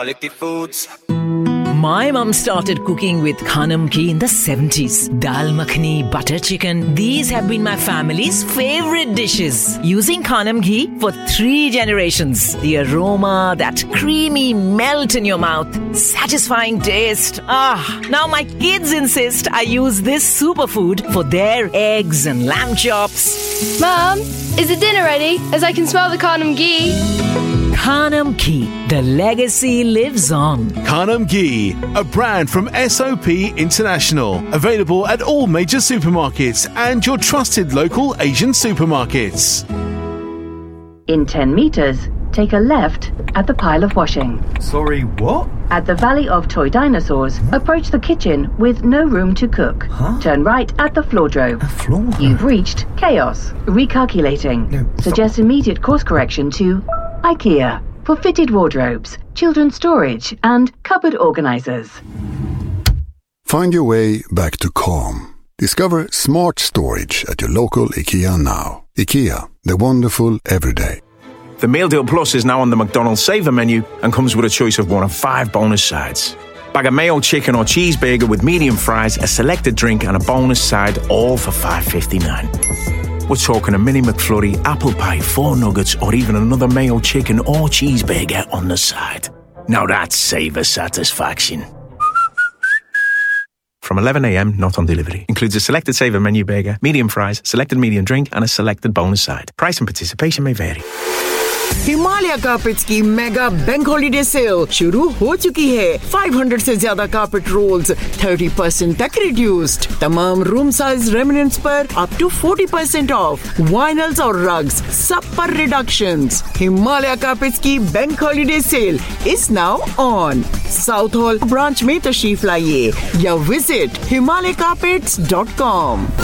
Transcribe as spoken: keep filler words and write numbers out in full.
Quality foods. My mum started cooking with Khanam ghee in the seventies. Dal makhani, butter chicken, these have been my family's favorite dishes. Using Khanam ghee for three generations. The aroma, that creamy melt in your mouth, satisfying taste. Ah, now my kids insist I use this superfood for their eggs and lamb chops. Mum, is the dinner ready? As I can smell the Khanam ghee. Khanam ghee, the legacy lives on. Khanam ghee, a brand from S O P International. Available at all major supermarkets and your trusted local Asian supermarkets. In ten meters, take a left at the pile of washing. Sorry, what? At the Valley of Toy Dinosaurs, approach the kitchen with no room to cook. Huh? Turn right at the floor drove. A floor drove? You've reached chaos. Recalculating. No, stop. Suggest immediate course correction to IKEA for fitted wardrobes, children's storage and cupboard organisers. Find your way back to calm. Discover smart storage at your local IKEA now. IKEA, the wonderful everyday. The Meal Deal Plus is now on the McDonald's Saver menu and comes with a choice of one of five bonus sides. Bag of mayo chicken or cheeseburger with medium fries, a selected drink and a bonus side, all for five fifty-nine. We're talking a mini McFlurry, apple pie, four nuggets or even another mayo chicken or cheeseburger on the side. Now that's Saver satisfaction. From eleven a.m, not on delivery. Includes a selected Saver menu burger, medium fries, selected medium drink and a selected bonus side. Price and participation may vary. Himalaya carpets की mega bank holiday cell शुरू हो चुकी है। पाँच सौ से ज्यादा carpet roles तीस परसेंट तक रिड्यूस्ड। तमाम रूम साइज रेमिनेंट्स पर अप टू चालीस परसेंट ऑफ। वाइनल्स और रग्स सब पर रिडक्शंस। हिमालय कारपेट्स की bank holiday cell is now on. South hall branch में तशरीफ लाइए या visit Himalaya carpets dot com.